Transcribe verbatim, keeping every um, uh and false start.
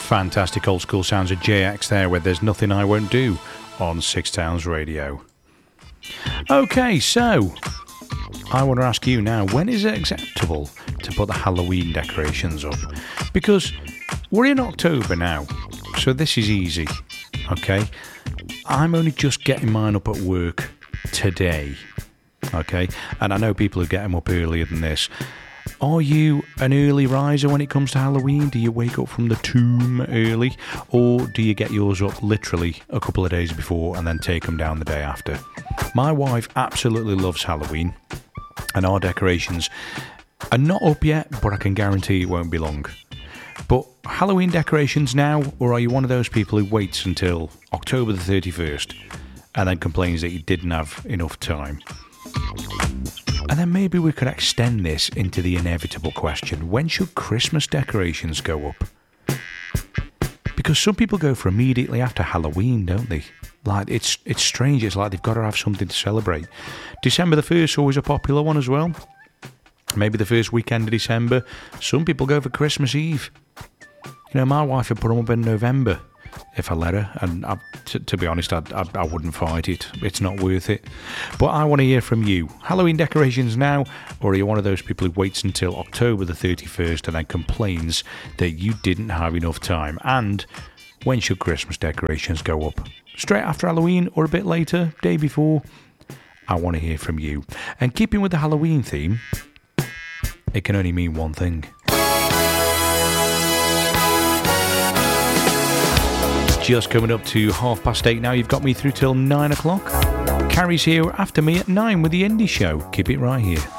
Fantastic old school sounds of J X there, where There's Nothing I Won't Do on Six Towns Radio. Okay, so I want to ask you now, when is it acceptable to put the Halloween decorations up? Because we're in October now, so this is easy, okay? I'm only just getting mine up at work today, okay? And I know people who get them up earlier than this. Are you an early riser when it comes to Halloween? Do you wake up from the tomb early? Or do you get yours up literally a couple of days before and then take them down the day after? My wife absolutely loves Halloween, and our decorations are not up yet, but I can guarantee it won't be long. But Halloween decorations now, or are you one of those people who waits until October the thirty-first and then complains that you didn't have enough time? And then maybe we could extend this into the inevitable question, when should Christmas decorations go up? Because some people go for immediately after Halloween, don't they? Like, it's it's strange, it's like they've got to have something to celebrate. December the first is always a popular one as well. Maybe the first weekend of December. Some people go for Christmas Eve. You know, my wife would put them up in November if I let her, and I, t- to be honest, I, I, I wouldn't fight it. It's not worth it. But I want to hear from you. Halloween decorations now, or are you one of those people who waits until October the thirty-first and then complains that you didn't have enough time? And when should Christmas decorations go up? Straight after Halloween or a bit later, day before? I want to hear from you. And keeping with the Halloween theme, it can only mean one thing. Just coming up to half past eight now. You've got me through till nine o'clock. Carrie's here after me at nine with the Indie Show. Keep it right here.